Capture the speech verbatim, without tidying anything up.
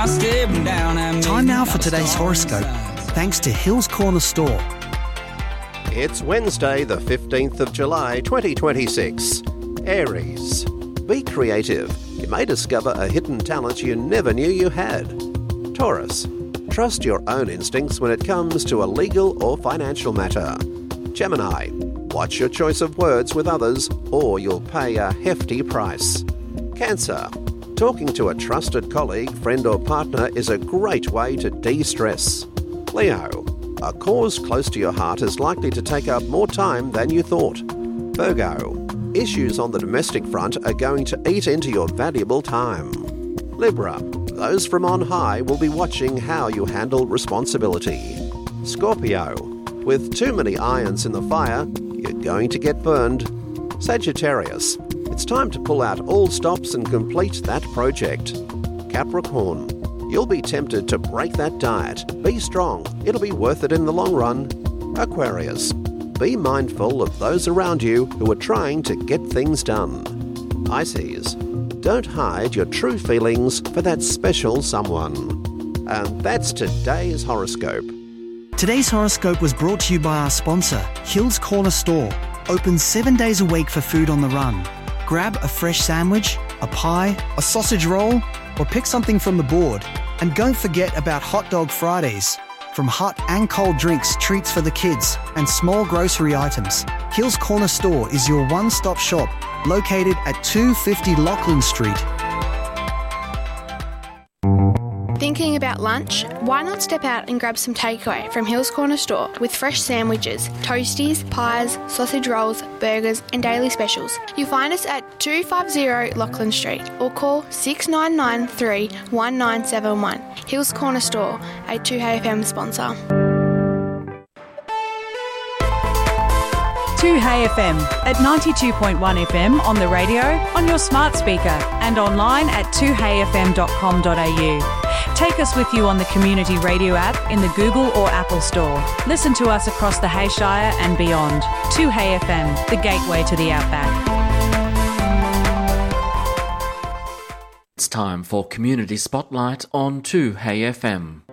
Time now for today's horoscope, thanks to Hills Corner Store. It's Wednesday, the fifteenth of July, twenty twenty-six. Aries. Be creative. You may discover a hidden talent you never knew you had. Taurus. Trust your own instincts when it comes to a legal or financial matter. Gemini. Watch your choice of words with others or you'll pay a hefty price. Cancer. Talking to a trusted colleague, friend or partner is a great way to de-stress. Leo. A cause close to your heart is likely to take up more time than you thought. Virgo. Issues on the domestic front are going to eat into your valuable time. Libra. Those from on high will be watching how you handle responsibility. Scorpio. With too many irons in the fire, you're going to get burned. Sagittarius. It's time to pull out all stops and complete that project. Capricorn. You'll be tempted to break that diet. Be strong. It'll be worth it in the long run. Aquarius. Be mindful of those around you who are trying to get things done. Pisces. Don't hide your true feelings for that special someone. And that's today's horoscope. Today's horoscope was brought to you by our sponsor, Hills Corner Store. Open seven days a week for food on the run. Grab a fresh sandwich, a pie, a sausage roll, or pick something from the board. And don't forget about Hot Dog Fridays. From hot and cold drinks, treats for the kids, and small grocery items, Hills Corner Store is your one-stop shop, located at two fifty Lachlan Street. Thinking about lunch? Why not step out and grab some takeaway from Hills Corner Store with fresh sandwiches, toasties, pies, sausage rolls, burgers and daily specials. You'll find us at two fifty Lachlan Street or call six nine nine three, one nine seven one. Hills Corner Store, a two H F M sponsor. two H F M at ninety-two point one F M on the radio, on your smart speaker and online at two H F M dot com dot A U. Take us with you on the Community Radio app in the Google or Apple Store. Listen to us across the Hayshire and beyond. two H F M, the gateway to the outback. It's time for Community Spotlight on two H F M.